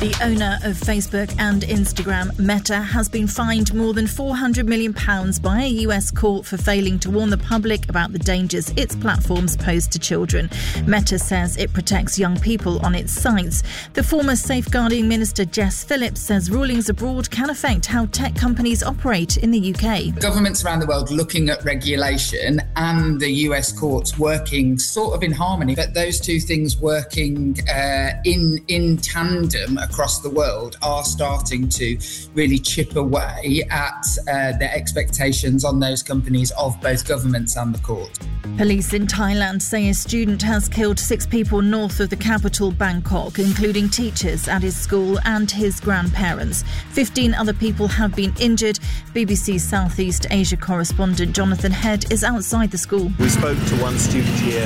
The owner of Facebook and Instagram, Meta, has been fined more than £400 million by a US court for failing to warn the public about the dangers its platforms pose to children. Meta says it protects young people on its sites. The former safeguarding minister, Jess Phillips, says rulings abroad can affect how tech companies operate in the UK. Governments around the world looking at regulation and the US courts working sort of in harmony, but those two things working in tandem across the world are starting to really chip away at the expectations on those companies of both governments and the court. Police in Thailand say a student has killed 6 people north of the capital, Bangkok, including teachers at his school and his grandparents. 15 other people have been injured. BBC Southeast Asia correspondent Jonathan Head is outside the school. We spoke to one student here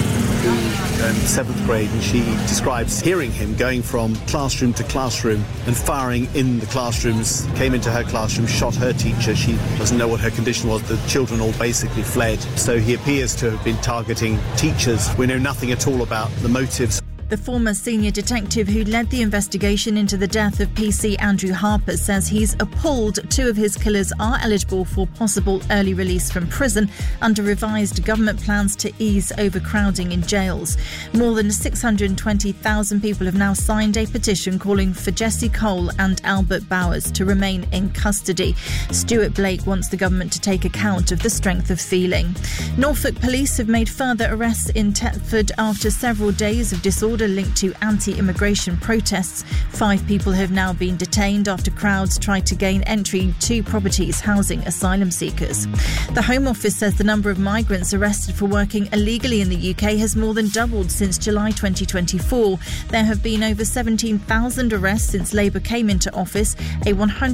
in 7th grade, and she describes hearing him going from classroom to classroom and firing in the classrooms, came into her classroom, shot her teacher. She doesn't know what her condition was. The children all basically fled. So he appears to have been targeting teachers. We know nothing at all about the motives. The former senior detective who led the investigation into the death of PC Andrew Harper says he's appalled 2 of his killers are eligible for possible early release from prison under revised government plans to ease overcrowding in jails. More than 620,000 people have now signed a petition calling for Jesse Cole and Albert Bowers to remain in custody. Stuart Blake wants the government to take account of the strength of feeling. Norfolk police have made further arrests in Thetford after several days of disorder linked to anti-immigration protests. 5 people have now been detained after crowds tried to gain entry to properties housing asylum seekers. The Home Office says the number of migrants arrested for working illegally in the UK has more than doubled since July 2024. There have been over 17,000 arrests since Labour came into office, a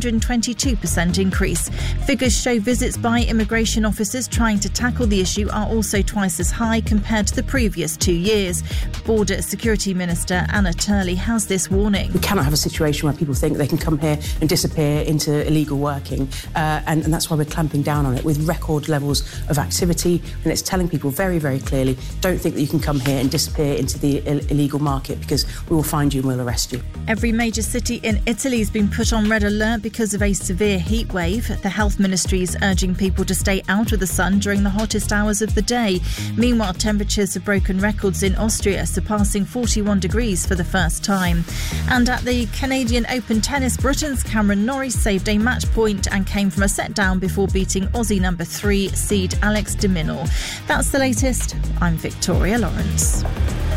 122% increase. Figures show visits by immigration officers trying to tackle the issue are also twice as high compared to the previous 2 years. Border Security Minister Anna Turley has this warning. We cannot have a situation where people think they can come here and disappear into illegal working, and that's why we're clamping down on it with record levels of activity, and it's telling people very, very clearly, don't think that you can come here and disappear into the illegal market, because we will find you and we'll arrest you. Every major city in Italy has been put on red alert because of a severe heat wave. The health ministry is urging people to stay out of the sun during the hottest hours of the day. Meanwhile, temperatures have broken records in Austria, surpassing 41 degrees for the first time. And at the Canadian Open tennis, Britain's Cameron Norrie saved a match point and came from a set down before beating Aussie number 3 seed Alex de Minaur. That's the latest. I'm Victoria Lawrence.